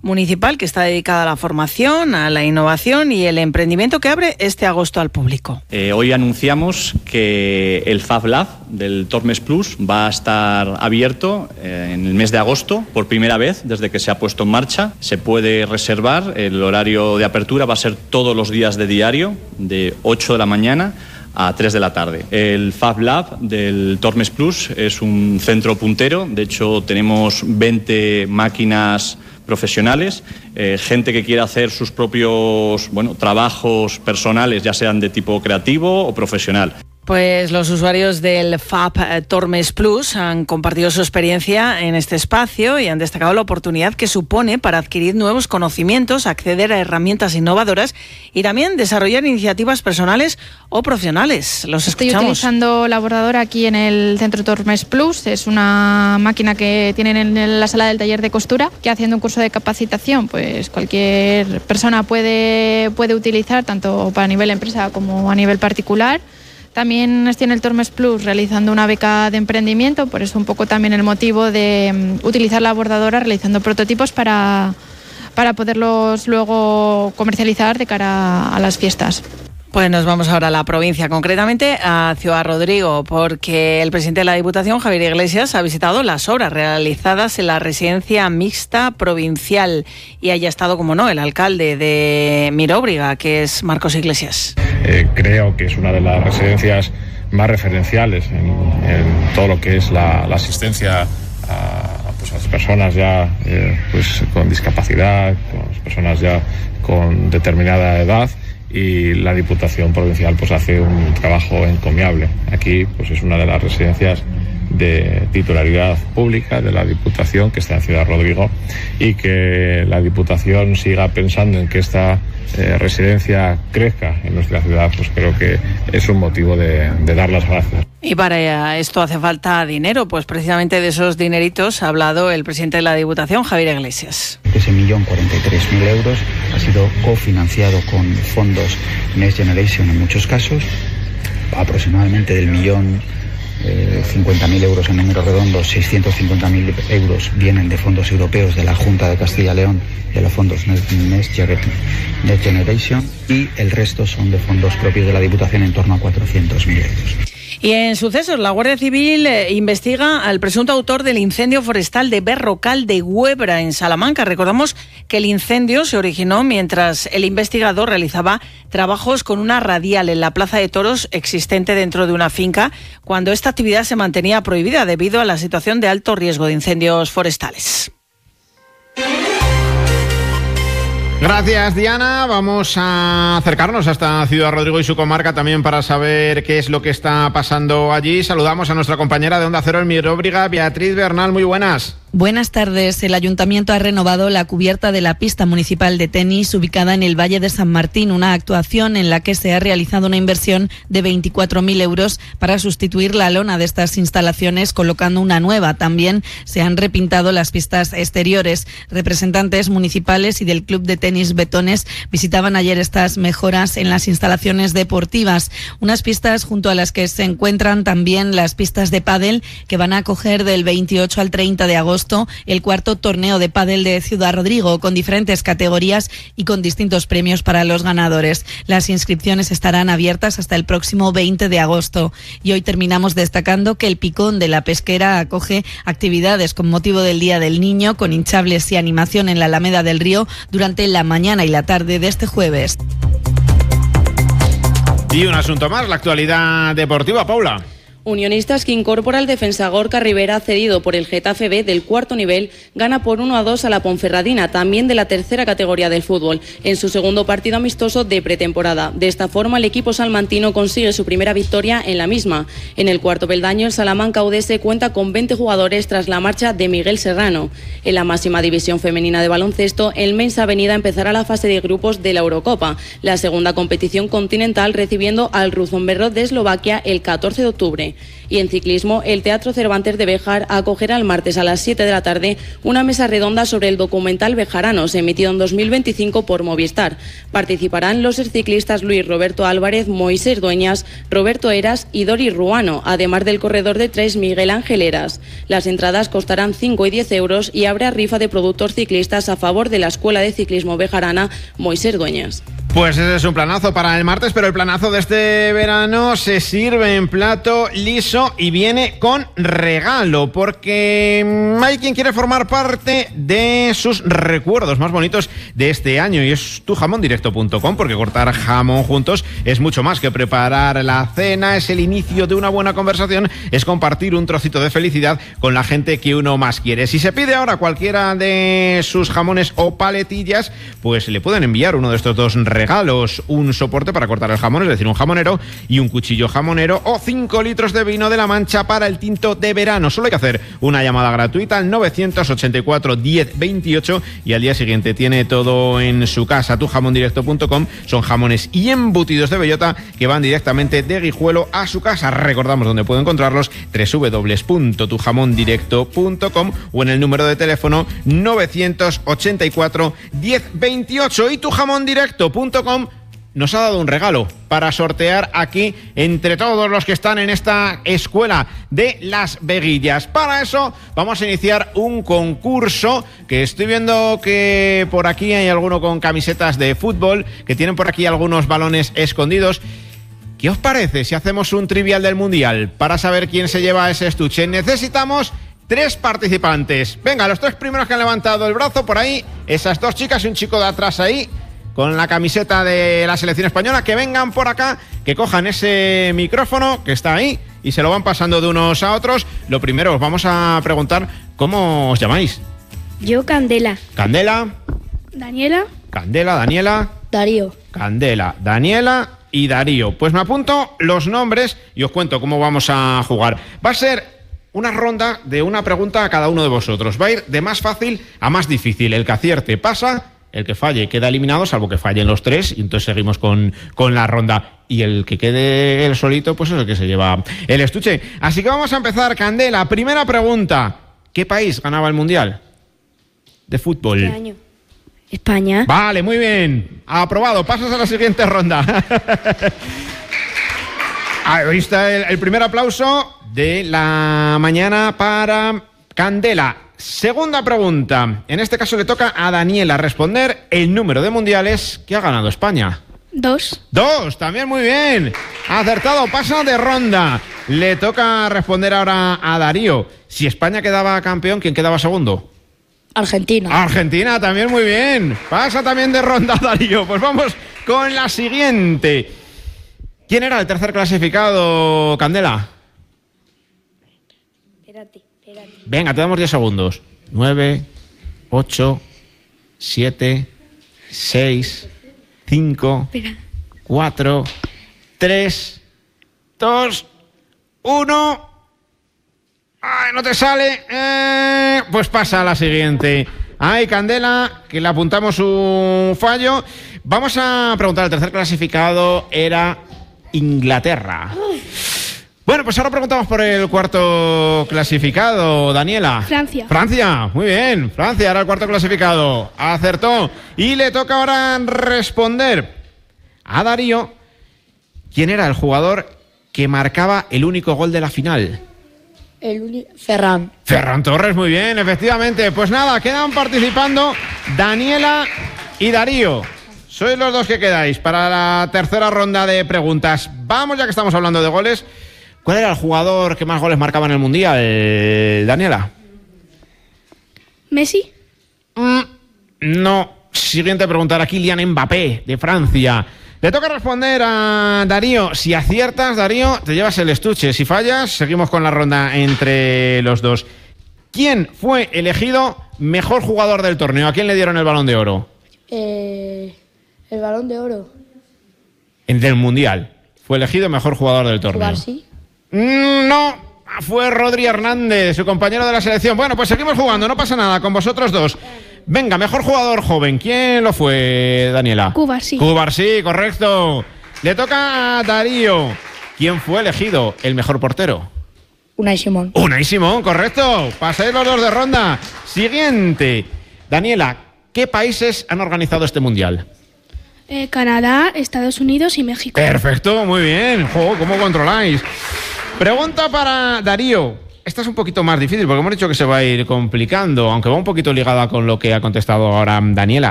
municipal que está dedicada a la formación, a la innovación y el emprendimiento, que abre este agosto al público. Hoy anunciamos que el Fab Lab del Tormes Plus va a estar abierto en el mes de agosto por primera vez desde que se ha puesto en marcha. Se puede reservar, el horario de apertura va a ser todos los días de diario, de 8 de la mañana a 3 de la tarde. El Fab Lab del Tormes Plus es un centro puntero, de hecho tenemos 20 máquinas profesionales, gente que quiera hacer sus propios trabajos personales, ya sean de tipo creativo o profesional. Pues los usuarios del Fab Tormes Plus han compartido su experiencia en este espacio y han destacado la oportunidad que supone para adquirir nuevos conocimientos, acceder a herramientas innovadoras y también desarrollar iniciativas personales o profesionales. Los escuchamos. Estoy utilizando la bordadora aquí en el Centro Tormes Plus. Es una máquina que tienen en la sala del taller de costura, que haciendo un curso de capacitación, pues cualquier persona puede utilizar, tanto para nivel empresa como a nivel particular. También estoy en el Tormes Plus realizando una beca de emprendimiento, por eso un poco también el motivo de utilizar la bordadora realizando prototipos para poderlos luego comercializar de cara a las fiestas. Pues nos vamos ahora a la provincia, concretamente a Ciudad Rodrigo, porque el presidente de la Diputación, Javier Iglesias, ha visitado las obras realizadas en la residencia mixta provincial y haya estado, como no, el alcalde de Miróbriga, que es Marcos Iglesias. Creo que es una de las residencias más referenciales en todo lo que es la asistencia a las personas ya con discapacidad, con las personas ya con determinada edad. Y la Diputación Provincial hace un trabajo encomiable. Aquí es una de las residencias de titularidad pública de la Diputación, que está en Ciudad Rodrigo, y que la Diputación siga pensando en que esta residencia crezca en nuestra ciudad, creo que es un motivo de dar las gracias. Y para esto hace falta dinero, pues precisamente de esos dineritos ha hablado el presidente de la Diputación, Javier Iglesias. Ese 1.043.000 euros ha sido cofinanciado con fondos Next Generation en muchos casos, aproximadamente del 1.050.000 euros en números redondos, 650.000 euros vienen de fondos europeos de la Junta de Castilla y León, de los fondos Next Generation, y el resto son de fondos propios de la Diputación, en torno a 400.000 euros. Y en sucesos, la Guardia Civil investiga al presunto autor del incendio forestal de Berrocal de Huebra, en Salamanca. Recordamos que el incendio se originó mientras el investigador realizaba trabajos con una radial en la plaza de toros existente dentro de una finca, cuando esta actividad se mantenía prohibida debido a la situación de alto riesgo de incendios forestales. Gracias, Diana. Vamos a acercarnos hasta Ciudad Rodrigo y su comarca también para saber qué es lo que está pasando allí. Saludamos a nuestra compañera de Onda Cero en Miróbriga, Beatriz Bernal. Muy buenas. Buenas tardes. El Ayuntamiento ha renovado la cubierta de la pista municipal de tenis ubicada en el Valle de San Martín, una actuación en la que se ha realizado una inversión de 24.000 euros para sustituir la lona de estas instalaciones, colocando una nueva. También se han repintado las pistas exteriores. Representantes municipales y del Club de Tenis Betones visitaban ayer estas mejoras en las instalaciones deportivas. Unas pistas junto a las que se encuentran también las pistas de pádel, que van a acoger del 28 al 30 de agosto el cuarto torneo de pádel de Ciudad Rodrigo, con diferentes categorías y con distintos premios para los ganadores. Las inscripciones estarán abiertas hasta el próximo 20 de agosto. Y hoy terminamos destacando que el Picón de la Pesquera acoge actividades con motivo del Día del Niño, con hinchables y animación en la Alameda del Río durante la mañana y la tarde de este jueves. Y un asunto más, la actualidad deportiva, Paula. Unionistas, que incorpora el defensa Gorka Rivera, cedido por el Getafe B del cuarto nivel, gana por 1-2 a la Ponferradina, también de la tercera categoría del fútbol, en su segundo partido amistoso de pretemporada. De esta forma, el equipo salmantino consigue su primera victoria en la misma. En el cuarto peldaño, el Salamanca UDS cuenta con 20 jugadores tras la marcha de Miguel Serrano. En la máxima división femenina de baloncesto, el Mensa Avenida empezará la fase de grupos de la Eurocopa, la segunda competición continental, recibiendo al Ruzomberro de Eslovaquia el 14 de octubre. noche. Y en ciclismo, el Teatro Cervantes de Béjar acogerá el martes a las 7 de la tarde una mesa redonda sobre el documental Bejaranos, emitido en 2025 por Movistar. Participarán los ciclistas Luis Roberto Álvarez, Moisés Dueñas, Roberto Eras y Dori Ruano, además del corredor de 3 Miguel Ángel Eras. Las entradas costarán 5 y 10 euros y habrá rifa de productos ciclistas a favor de la Escuela de Ciclismo Bejarana Moisés Dueñas. Pues ese es un planazo para el martes, pero el planazo de este verano se sirve en plato liso y viene con regalo, porque hay quien quiere formar parte de sus recuerdos más bonitos de este año, y es tujamondirecto.com, porque cortar jamón juntos es mucho más que preparar la cena, es el inicio de una buena conversación, es compartir un trocito de felicidad con la gente que uno más quiere. Si se pide ahora cualquiera de sus jamones o paletillas, pues le pueden enviar uno de estos dos regalos: un soporte para cortar el jamón, es decir, un jamonero y un cuchillo jamonero, o 5 litros de vino de La Mancha para el tinto de verano. Solo hay que hacer una llamada gratuita al 984 10 28 y al día siguiente tiene todo en su casa. Tujamondirecto.com son jamones y embutidos de bellota que van directamente de Guijuelo a su casa. Recordamos dónde puede encontrarlos: www.tujamondirecto.com o en el número de teléfono 984 10 28. Y tujamondirecto.com nos ha dado un regalo para sortear aquí entre todos los que están en esta escuela de Las Veguillas. Para eso vamos a iniciar un concurso que estoy viendo que por aquí hay alguno con camisetas de fútbol, que tienen por aquí algunos balones escondidos. ¿Qué os parece si hacemos un trivial del Mundial para saber quién se lleva ese estuche? Necesitamos 3 participantes. Venga, los 3 primeros que han levantado el brazo por ahí, esas 2 chicas y un chico de atrás ahí con la camiseta de la selección española, que vengan por acá, que cojan ese micrófono que está ahí y se lo van pasando de unos a otros. Lo primero, os vamos a preguntar cómo os llamáis. Yo, Candela. Candela. Daniela. Candela, Daniela. Darío. Candela, Daniela y Darío. Pues me apunto los nombres y os cuento cómo vamos a jugar. Va a ser una ronda de una pregunta a cada uno de vosotros. Va a ir de más fácil a más difícil. El que acierte pasa. El que falle queda eliminado, salvo que fallen los 3, y entonces seguimos con la ronda. Y el que quede él solito, pues es el que se lleva el estuche. Así que vamos a empezar, Candela. Primera pregunta: ¿qué país ganaba el Mundial de fútbol? ¿Qué año? España. Vale, muy bien. Aprobado. Pasas a la siguiente ronda. Ahí está el primer aplauso de la mañana para Candela. Segunda pregunta. En este caso le toca a Daniela responder el número de mundiales que ha ganado España. 2. 2, también muy bien. Acertado, pasa de ronda. Le toca responder ahora a Darío. Si España quedaba campeón, ¿quién quedaba segundo? Argentina. Argentina, también muy bien. Pasa también de ronda, Darío. Pues vamos con la siguiente. ¿Quién era el tercer clasificado, Candela? Espérate. Venga, te damos 10 segundos. 9, 8, 7, 6, 5, 4, 3, 2, 1. ¡Ay, no te sale! Pues pasa a la siguiente. Ay, Candela, que le apuntamos un fallo. Vamos a preguntar, el tercer clasificado era Inglaterra. Bueno, pues ahora preguntamos por el cuarto clasificado, Daniela. Francia. Francia, muy bien. Francia era el cuarto clasificado. Acertó. Y le toca ahora responder a Darío. ¿Quién era el jugador que marcaba el único gol de la final? Ferran. Ferran Torres, muy bien, efectivamente. Pues nada, quedan participando Daniela y Darío. Sois los 2 que quedáis para la tercera ronda de preguntas. Vamos, ya que estamos hablando de goles. ¿Cuál era el jugador que más goles marcaba en el Mundial, Daniela? ¿Messi? No. Siguiente pregunta, aquí Kylian Mbappé, de Francia. Le toca responder a Darío. Si aciertas, Darío, te llevas el estuche. Si fallas, seguimos con la ronda entre los 2. ¿Quién fue elegido mejor jugador del torneo? ¿A quién le dieron el Balón de Oro? El Balón de Oro. Del Mundial. Fue elegido mejor jugador del torneo. ¿Cubarsí? No, fue Rodri Hernández, su compañero de la selección. Bueno, pues seguimos jugando, no pasa nada, con vosotros 2. Venga, mejor jugador joven. ¿Quién lo fue, Daniela? Cubarsí. Cubarsí, correcto. Le toca a Darío. ¿quién fue elegido el mejor portero? Unai Simón. Unai Simón, correcto. Pasáis los 2 de ronda. Siguiente. Daniela, ¿qué países han organizado este mundial? Canadá, Estados Unidos y México. Perfecto, muy bien. ¿Cómo controláis? Pregunta para Darío. Esta es un poquito más difícil porque hemos dicho que se va a ir complicando, aunque va un poquito ligada con lo que ha contestado ahora Daniela.